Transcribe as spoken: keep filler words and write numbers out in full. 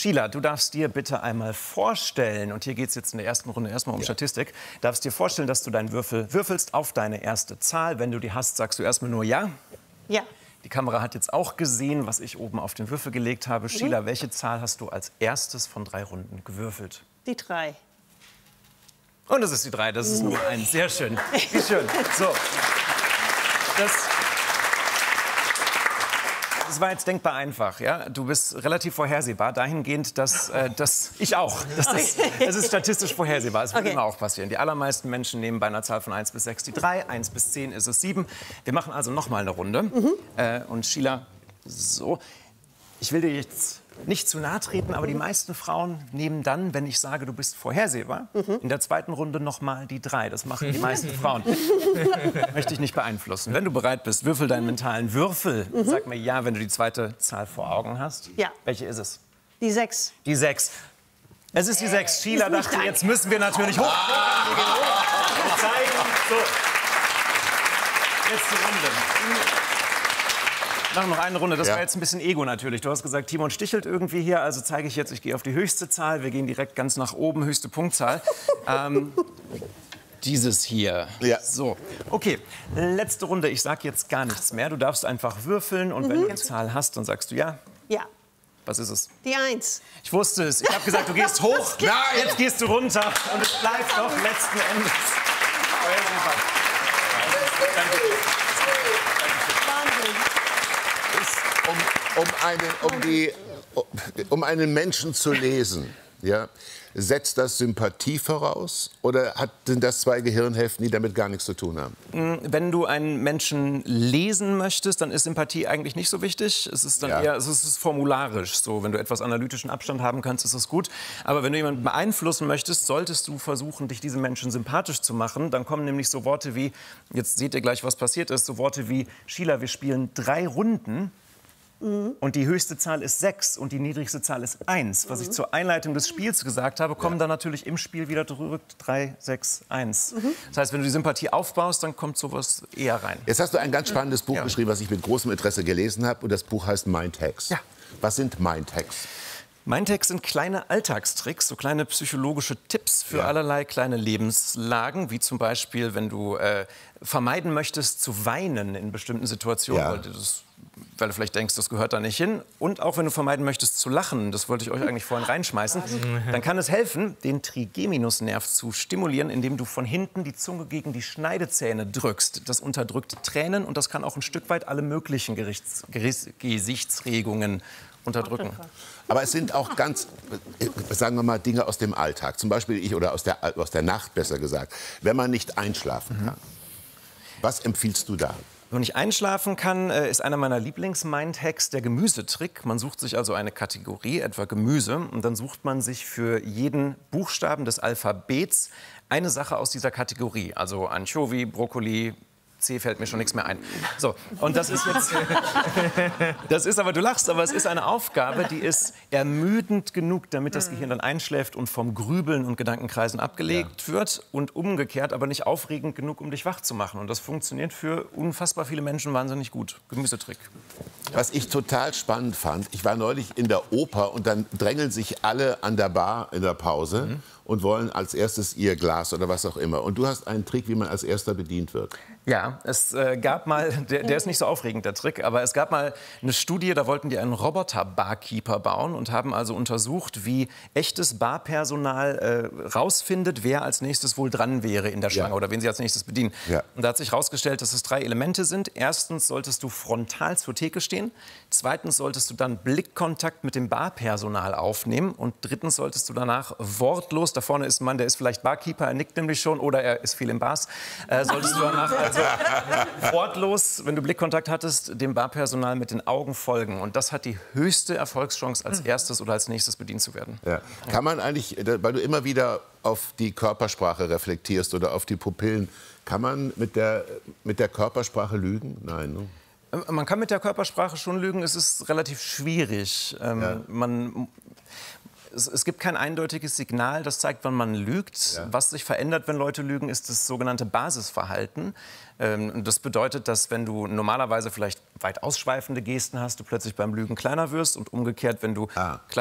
Sheila, du darfst dir bitte einmal vorstellen, und hier geht es jetzt in der ersten Runde erstmal um ja. Statistik, darfst dir vorstellen, dass du deinen Würfel würfelst auf deine erste Zahl. Wenn du die hast, sagst du erstmal nur ja. Ja. Die Kamera hat jetzt auch gesehen, was ich oben auf den Würfel gelegt habe. Mhm. Sheila, welche Zahl hast du als erstes von drei Runden gewürfelt? Die drei. Und das ist die drei, das ist Nummer eins. Sehr schön. Wie schön. So. Das, das war jetzt denkbar einfach. Ja? Du bist relativ vorhersehbar, dahingehend, dass, äh, dass ich auch. Dass das, das ist statistisch vorhersehbar. Es wird okay. immer auch passieren. Die allermeisten Menschen nehmen bei einer Zahl von eins bis sechs die drei, eins bis zehn ist es sieben. Wir machen also noch mal eine Runde. Mhm. Äh, und Sheila, so. Ich will dir jetzt nicht zu nahe treten, aber die meisten Frauen nehmen dann, wenn ich sage, du bist vorhersehbar, mhm. in der zweiten Runde noch mal die drei. Das machen die meisten Frauen. Möchte ich nicht beeinflussen. Wenn du bereit bist, würfel deinen mentalen Würfel. Mhm. Sag mir ja, wenn du die zweite Zahl vor Augen hast. Ja. Welche ist es? Die sechs. Die sechs. Es ist die sechs. Sheila dachte, jetzt müssen wir natürlich hoch. Wir zeigen. So. Letzte Runde. Machen noch eine Runde. Das ja. war jetzt ein bisschen Ego natürlich. Du hast gesagt, Timon stichelt irgendwie hier. Also zeige ich jetzt, ich gehe auf die höchste Zahl. Wir gehen direkt ganz nach oben, höchste Punktzahl. ähm, dieses hier. Ja. So, okay. Letzte Runde. Ich sage jetzt gar nichts mehr. Du darfst einfach würfeln. Und mhm. wenn du die Zahl hast, dann sagst du ja. Ja. Was ist es? Die Eins. Ich wusste es. Ich habe gesagt, du gehst hoch. Nein. Jetzt gehst du runter. Und es bleibt doch letzten Endes. Danke. Um, um, eine, um, die, um einen Menschen zu lesen, ja, setzt das Sympathie voraus? Oder hat, sind das zwei Gehirnhälften, die damit gar nichts zu tun haben? Wenn du einen Menschen lesen möchtest, dann ist Sympathie eigentlich nicht so wichtig. Es ist dann ja. eher, es ist formularisch. So, wenn du etwas analytischen Abstand haben kannst, ist es gut. Aber wenn du jemanden beeinflussen möchtest, solltest du versuchen, dich diesem Menschen sympathisch zu machen. Dann kommen nämlich so Worte wie, jetzt seht ihr gleich, was passiert ist, so Worte wie, Sheila, wir spielen drei Runden. Und die höchste Zahl ist sechs und die niedrigste Zahl ist eins. Was ich zur Einleitung des Spiels gesagt habe, kommen ja. dann natürlich im Spiel wieder zurück drei, sechs, eins. Mhm. Das heißt, wenn du die Sympathie aufbaust, dann kommt sowas eher rein. Jetzt hast du ein ganz spannendes Buch ja. geschrieben, was ich mit großem Interesse gelesen habe. Und das Buch heißt Mindhacks. Ja. Was sind Mindhacks? Mindhacks sind kleine Alltagstricks, so kleine psychologische Tipps für ja. allerlei kleine Lebenslagen, wie zum Beispiel, wenn du äh, vermeiden möchtest zu weinen in bestimmten Situationen, ja. weil, du das, weil du vielleicht denkst, das gehört da nicht hin. Und auch wenn du vermeiden möchtest zu lachen, das wollte ich euch eigentlich vorhin reinschmeißen, dann kann es helfen, den Trigeminusnerv zu stimulieren, indem du von hinten die Zunge gegen die Schneidezähne drückst. Das unterdrückt Tränen und das kann auch ein Stück weit alle möglichen Gerichts Gerichts Gesichtsregungen unterdrücken. Aber es sind auch ganz, sagen wir mal, Dinge aus dem Alltag. Zum Beispiel ich, oder aus der, aus der Nacht, besser gesagt. Wenn man nicht einschlafen kann. Was empfiehlst du da? Wenn ich einschlafen kann, ist einer meiner Lieblings-Mindhacks der Gemüsetrick. Man sucht sich also eine Kategorie, etwa Gemüse, und dann sucht man sich für jeden Buchstaben des Alphabets eine Sache aus dieser Kategorie. Also Anchovy, Brokkoli, C fällt mir schon nichts mehr ein. So, und das ist jetzt, das ist aber, du lachst, aber es ist eine Aufgabe, die ist ermüdend genug, damit das Gehirn dann einschläft und vom Grübeln und Gedankenkreisen abgelegt ja. wird und umgekehrt, aber nicht aufregend genug, um dich wach zu machen. Und das funktioniert für unfassbar viele Menschen wahnsinnig gut. Gemüsetrick. Was ich total spannend fand, ich war neulich in der Oper und dann drängeln sich alle an der Bar in der Pause mhm. und wollen als erstes ihr Glas oder was auch immer. Und du hast einen Trick, wie man als erster bedient wird. Ja, es äh, gab mal, der, der ist nicht so aufregend, der Trick, aber es gab mal eine Studie, da wollten die einen Roboter-Barkeeper bauen und haben also untersucht, wie echtes Barpersonal äh, rausfindet, wer als nächstes wohl dran wäre in der Schlange ja. oder wen sie als nächstes bedienen. Ja. Und da hat sich herausgestellt, dass es drei Elemente sind. Erstens solltest du frontal zur Theke stehen. Zweitens solltest du dann Blickkontakt mit dem Barpersonal aufnehmen. Und drittens solltest du danach wortlos, da vorne ist ein Mann, der ist vielleicht Barkeeper, er nickt nämlich schon oder er ist viel im Bars, äh, solltest du danach also wortlos, wenn du Blickkontakt hattest, dem Barpersonal mit den Augen folgen. Und das hat die höchste Erfolgschance, als erstes oder als nächstes bedient zu werden. Ja. Kann man eigentlich, weil du immer wieder auf die Körpersprache reflektierst oder auf die Pupillen, kann man mit der, mit der Körpersprache lügen? Nein, ne? Man kann mit der Körpersprache schon lügen, es ist relativ schwierig. Ähm, ja. man, es, es gibt kein eindeutiges Signal, das zeigt, wann man lügt. Ja. Was sich verändert, wenn Leute lügen, ist das sogenannte Basisverhalten. Ähm, das bedeutet, dass wenn du normalerweise vielleicht weit ausschweifende Gesten hast, du plötzlich beim Lügen kleiner wirst und umgekehrt, wenn du ah.